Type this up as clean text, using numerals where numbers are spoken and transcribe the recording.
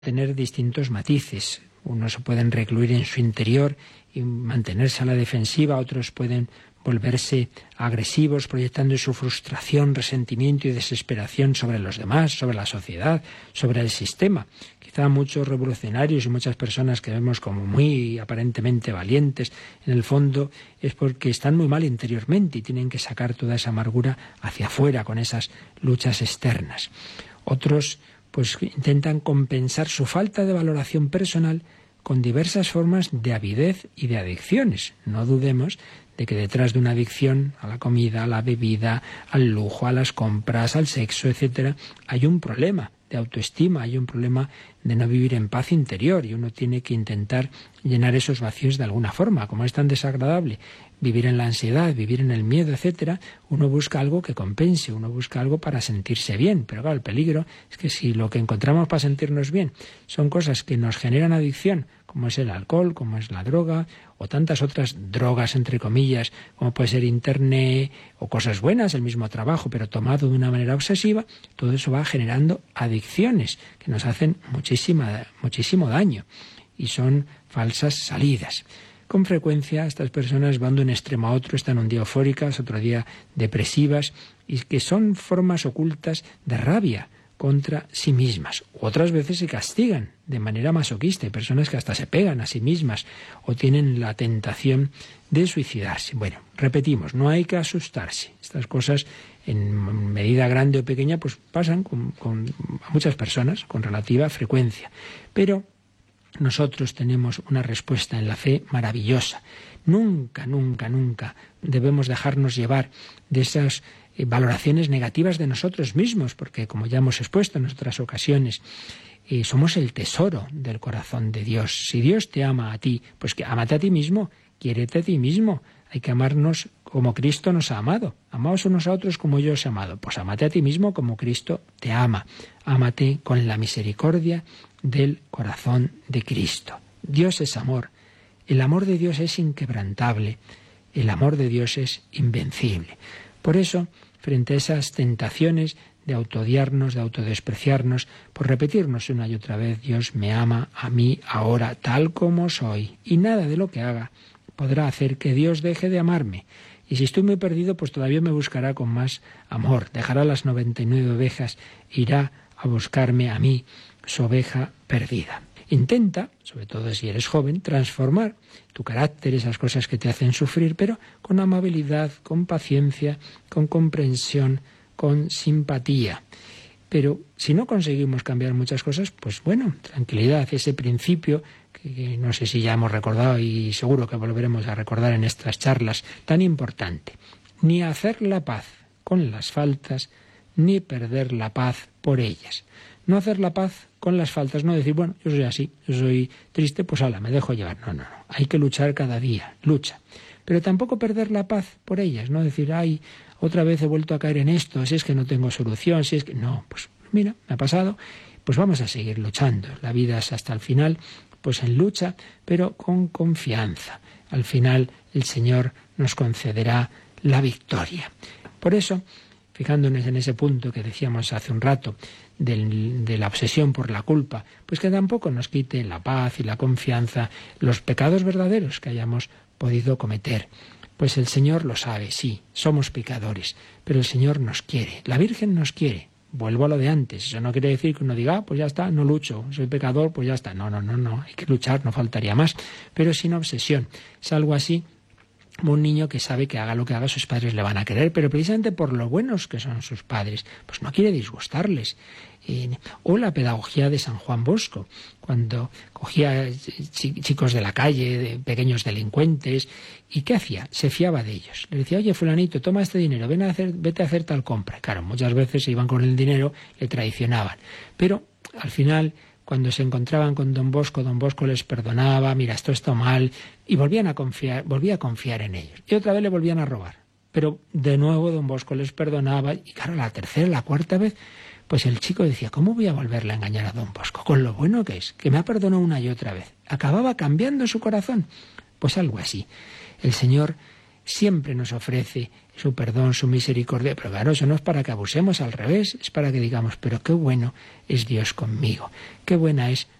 tener distintos matices. Unos se pueden recluir en su interior y mantenerse a la defensiva, otros pueden volverse agresivos, proyectando su frustración, resentimiento y desesperación sobre los demás, sobre la sociedad, sobre el sistema. Quizá muchos revolucionarios y muchas personas que vemos como muy aparentemente valientes, en el fondo es porque están muy mal interiormente y tienen que sacar toda esa amargura hacia afuera con esas luchas externas. Otros pues intentan compensar su falta de valoración personal con diversas formas de avidez y de adicciones. No dudemos de que detrás de una adicción a la comida, a la bebida, al lujo, a las compras, al sexo, etcétera, hay un problema de autoestima, hay un problema de no vivir en paz interior y uno tiene que intentar llenar esos vacíos de alguna forma. Como es tan desagradable vivir en la ansiedad, vivir en el miedo, etcétera, uno busca algo que compense, uno busca algo para sentirse bien. Pero claro, el peligro es que si lo que encontramos para sentirnos bien son cosas que nos generan adicción, como es el alcohol, como es la droga, o tantas otras drogas, entre comillas, como puede ser Internet, o cosas buenas, el mismo trabajo, pero tomado de una manera obsesiva, todo eso va generando adicciones que nos hacen muchísimo daño y son falsas salidas. Con frecuencia estas personas van de un extremo a otro, están un día eufóricas, otro día depresivas, y que son formas ocultas de rabia contra sí mismas. Otras veces se castigan de manera masoquista. Hay personas que hasta se pegan a sí mismas o tienen la tentación de suicidarse. Bueno, repetimos, no hay que asustarse. Estas cosas, en medida grande o pequeña, pues pasan a muchas personas con relativa frecuencia. Pero nosotros tenemos una respuesta en la fe maravillosa. Nunca debemos dejarnos llevar de esas valoraciones negativas de nosotros mismos, porque como ya hemos expuesto en otras ocasiones, somos el tesoro del corazón de Dios. Si Dios te ama a ti, pues que ámate a ti mismo, quiérete a ti mismo. Hay que amarnos como Cristo nos ha amado. Amaos unos a otros como yo os he amado. Pues ámate a ti mismo como Cristo te ama. Ámate con la misericordia del corazón de Cristo. Dios es amor. El amor de Dios es inquebrantable. El amor de Dios es invencible. Por eso, frente a esas tentaciones de autoodiarnos, de autodespreciarnos, por repetirnos una y otra vez, Dios me ama a mí ahora tal como soy, y nada de lo que haga podrá hacer que Dios deje de amarme. Y si estoy muy perdido, pues todavía me buscará con más amor. Dejará las 99 ovejas, irá a buscarme a mí, su oveja perdida. Intenta, sobre todo si eres joven, transformar tu carácter, esas cosas que te hacen sufrir, pero con amabilidad, con paciencia, con comprensión, con simpatía. Pero si no conseguimos cambiar muchas cosas, pues bueno, tranquilidad, ese principio que no sé si ya hemos recordado y seguro que volveremos a recordar en estas charlas, tan importante. Ni hacer la paz con las faltas, ni perder la paz por ellas. No hacer la paz con las faltas, no decir, bueno, yo soy así, yo soy triste, pues ala, me dejo llevar. No. Hay que luchar cada día, lucha. Pero tampoco perder la paz por ellas, no decir, ay, otra vez he vuelto a caer en esto, si es que no tengo solución, si es que... No, pues mira, me ha pasado, pues vamos a seguir luchando. La vida es hasta el final, pues en lucha, pero con confianza. Al final el Señor nos concederá la victoria. Por eso, fijándonos en ese punto que decíamos hace un rato, de la obsesión por la culpa, pues que tampoco nos quite la paz y la confianza, los pecados verdaderos que hayamos podido cometer. Pues el Señor lo sabe, sí, somos pecadores, pero el Señor nos quiere, la Virgen nos quiere. Vuelvo a lo de antes, eso no quiere decir que uno diga, pues ya está, no lucho, soy pecador, pues ya está. No, hay que luchar, no faltaría más, pero sin obsesión. Es algo así como un niño que sabe que haga lo que haga, sus padres le van a querer, pero precisamente por lo buenos que son sus padres, pues no quiere disgustarles. O la pedagogía de San Juan Bosco, cuando cogía chicos de la calle, de pequeños delincuentes, ¿y qué hacía? Se fiaba de ellos. Le decía, oye, fulanito, toma este dinero, vete a hacer tal compra. Claro, muchas veces se iban con el dinero, le traicionaban. Pero al final, cuando se encontraban con Don Bosco les perdonaba, mira, esto está mal, y volvía a confiar en ellos. Y otra vez le volvían a robar. Pero de nuevo Don Bosco les perdonaba, y claro, la tercera, la cuarta vez, pues el chico decía, ¿cómo voy a volverle a engañar a Don Bosco? Con lo bueno que es, que me ha perdonado una y otra vez. Acababa cambiando su corazón. Pues algo así. El Señor siempre nos ofrece su perdón, su misericordia, pero claro, eso no es para que abusemos, al revés, es para que digamos, pero qué bueno es Dios conmigo, qué buena es